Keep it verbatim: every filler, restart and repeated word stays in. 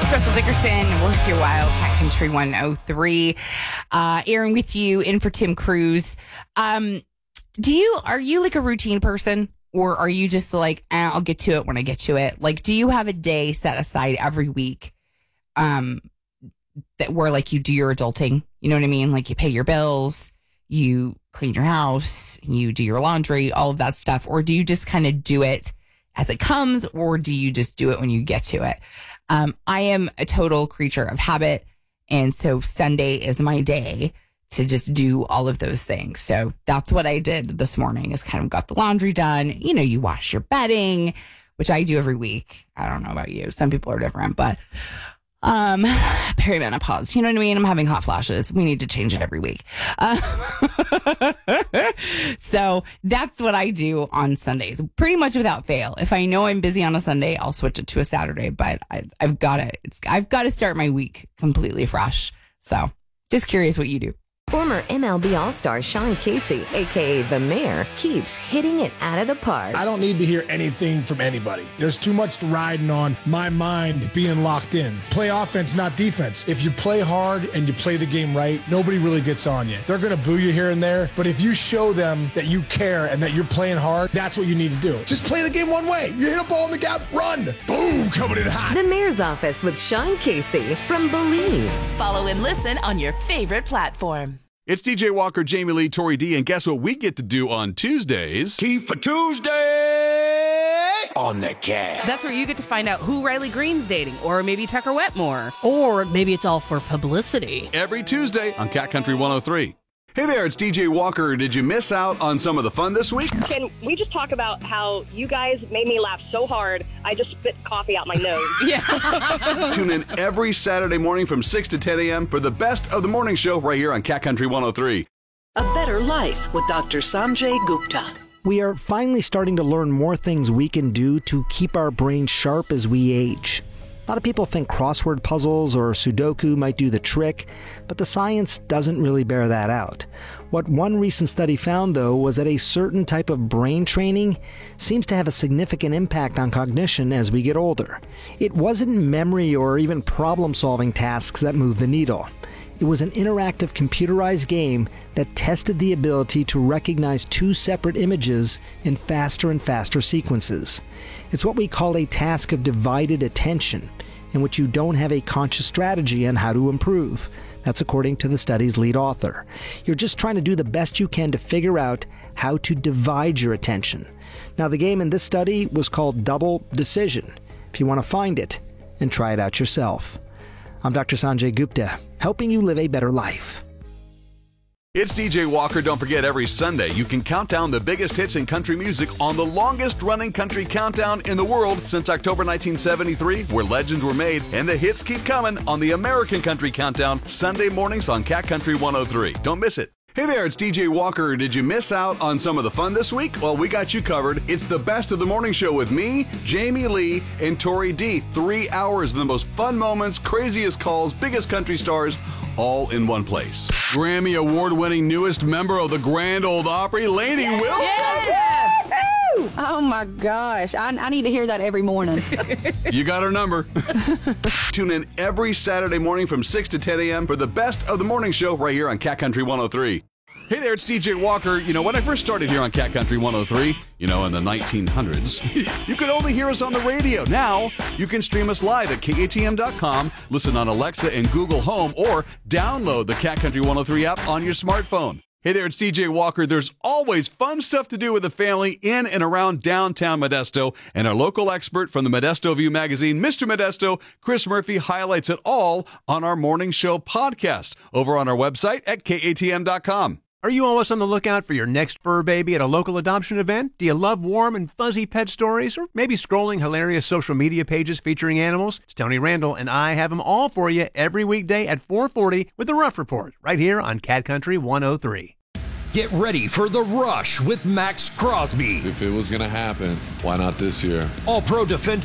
Russell Dickerson, we're here, Wildcat Country one oh three. Uh, Aaron with you, in for Tim Cruz. Um, do you, are you like a routine person? Or are you just like, eh, I'll get to it when I get to it? Like, do you have a day set aside every week um, that where like you do your adulting? You know what I mean? Like you pay your bills, you clean your house, you do your laundry, all of that stuff. Or do you just kind of do it as it comes? Or do you just do it when you get to it? Um, I am a total creature of habit. And so Sunday is my day to just do all of those things. So that's what I did this morning, is kind of got the laundry done. You know, you wash your bedding, which I do every week. I don't know about you. Some people are different, but um, perimenopause, you know what I mean? I'm having hot flashes. We need to change it every week. Uh, so that's what I do on Sundays, pretty much without fail. If I know I'm busy on a Sunday, I'll switch it to a Saturday, but I, I've got to, it's, I've got to start my week completely fresh. So just curious what you do. Former M L B All-Star Sean Casey, a k a. The Mayor, keeps hitting it out of the park. I don't need to hear anything from anybody. There's too much riding on my mind being locked in. Play offense, not defense. If you play hard and you play the game right, nobody really gets on you. They're going to boo you here and there, but if you show them that you care and that you're playing hard, that's what you need to do. Just play the game one way. You hit a ball in the gap, run. Boom, coming in hot. The Mayor's Office with Sean Casey from Believe. Follow and listen on your favorite platform. It's D J Walker, Jamie Lee, Tori D, and guess what we get to do on Tuesdays? Key for Tuesday on the Cat. That's where you get to find out who Riley Green's dating, or maybe Tucker Wetmore. Or maybe it's all for publicity. Every Tuesday on Cat Country one oh three. Hey there, it's D J Walker. Did you miss out on some of the fun this week? Can we just talk about how you guys made me laugh so hard, I just spit coffee out my nose? Yeah. Tune in every Saturday morning from six to ten a.m. for the best of the morning show right here on Cat Country one oh three. A Better Life with Doctor Sanjay Gupta. We are finally starting to learn more things we can do to keep our brains sharp as we age. A lot of people think crossword puzzles or Sudoku might do the trick, but the science doesn't really bear that out. What one recent study found, though, was that a certain type of brain training seems to have a significant impact on cognition as we get older. It wasn't memory or even problem-solving tasks that moved the needle. It was an interactive computerized game that tested the ability to recognize two separate images in faster and faster sequences. It's what we call a task of divided attention, in which you don't have a conscious strategy on how to improve. That's according to the study's lead author. You're just trying to do the best you can to figure out how to divide your attention. Now, the game in this study was called Double Decision, if you want to find it and try it out yourself. I'm Doctor Sanjay Gupta, helping you live a better life. It's D J Walker. Don't forget, every Sunday you can count down the biggest hits in country music on the longest-running country countdown in the world since October nineteen seventy-three, where legends were made, and the hits keep coming on the American Country Countdown, Sunday mornings on Cat Country one oh three. Don't miss it. Hey there, it's D J Walker. Did you miss out on some of the fun this week? Well, we got you covered. It's the best of the morning show with me, Jamie Lee, and Tori D. Three hours of the most fun moments, craziest calls, biggest country stars, all in one place. Grammy Award-winning newest member of the Grand Ole Opry, Lainey Wilson. Yeah. Oh my gosh, I, I need to hear that every morning. You got her number. Tune in every Saturday morning from six to ten a.m. for the best of the morning show right here on Cat Country one oh three. Hey there, it's D J Walker. You know, when I first started here on Cat Country one oh three, you know, in the nineteen hundreds, you could only hear us on the radio. Now, you can stream us live at K A T M dot com, listen on Alexa and Google Home, or download the Cat Country one oh three app on your smartphone. Hey there, it's D J Walker. There's always fun stuff to do with the family in and around downtown Modesto, and our local expert from the Modesto View magazine, Mister Modesto, Chris Murphy, highlights it all on our morning show podcast over on our website at K A T M dot com. Are you always on the lookout for your next fur baby at a local adoption event? Do you love warm and fuzzy pet stories? Or maybe scrolling hilarious social media pages featuring animals? It's Tony Randall, and I have them all for you every weekday at four forty with The Ruff Report, right here on Cat Country one oh three. Get ready for The Rush with Max Crosby. If it was going to happen, why not this year? All-Pro defensive